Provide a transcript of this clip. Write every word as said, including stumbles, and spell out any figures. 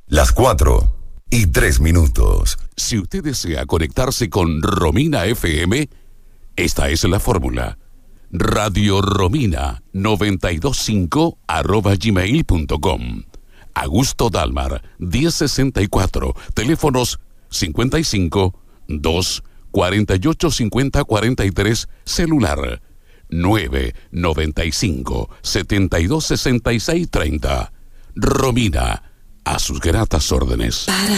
Las cuatro y tres minutos. Si usted desea conectarse con Romina F M, esta es la fórmula. Radio Romina noventa y dos cinco arroba gmail punto com. Augusto Dalmar, diez sesenta y cuatro, teléfonos cincuenta y cinco, dos, cuarenta y ocho, cincuenta, cuarenta y tres, celular nueve, noventa y cinco, setenta y dos, sesenta y seis, treinta. Romina, a sus gratas órdenes. Para